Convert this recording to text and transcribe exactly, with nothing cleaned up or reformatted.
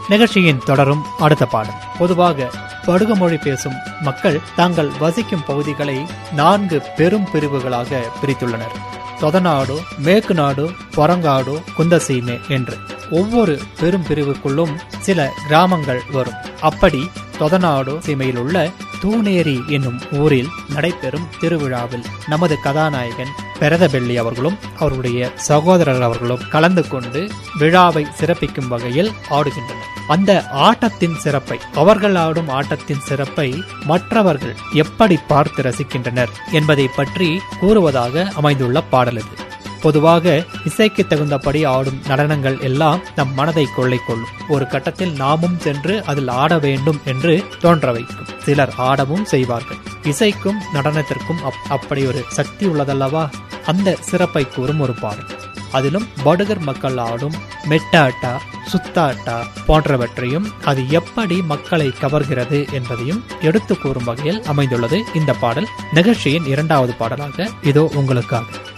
நிகழ்ச்சியின் தொடரும் அடுத்த பாடல். பொதுவாக படுகுமொழி பேசும் மக்கள் தாங்கள் வசிக்கும் பகுதிகளை நான்கு பெரும் பிரிவுகளாக பிரித்துள்ளனர். தொதநாடு, மேற்கு நாடு, பொறங்காடு, குந்தசீமே என்று ஒவ்வொரு பெரும் பிரிவுக்குள்ளும் சில கிராமங்கள் வரும். அப்படி தொதநாடு சீமையில் உள்ள தூணேரி என்னும் ஊரில் நடைபெறும் திருவிழாவில் நமது கதாநாயகன் பெரதபெள்ளி அவர்களும் அவருடைய சகோதரர் அவர்களும் கலந்து கொண்டு விழாவை சிறப்பிக்கும் வகையில் ஆடுகின்றனர். அந்த ஆட்டத்தின் சிறப்பை, அவர்கள் ஆடும் ஆட்டத்தின் சிறப்பை மற்றவர்கள் எப்படி பார்த்து ரசிக்கின்றனர் என்பதை பற்றி கூறுவதாக அமைந்துள்ள பாடல் இது. பொதுவாக இசைக்கு தகுந்தபடி ஆடும் நடனங்கள் எல்லாம் நம் மனதை கொள்ளை கொள்ளும். ஒரு கட்டத்தில் நாமும் சென்று அதில் ஆட வேண்டும் என்று தோன்ற வைக்கும். சிலர் ஆடவும் செய்வார்கள். இசைக்கும் நடனத்திற்கும் அப்படி ஒரு சக்தி உள்ளதல்லவா? அந்த சிறப்பை கூறும் ஒரு பாடல். அதிலும் படுகர் மக்கள் ஆடும் மெட்டாட்டா, சுத்தாட்டா போன்றவற்றையும் அது எப்படி மக்களை கவர்கிறது என்பதையும் எடுத்து கூறும் வகையில் அமைந்துள்ளது இந்த பாடல். நிகழ்ச்சியின் இரண்டாவது பாடலாக இதோ உங்களுக்காக.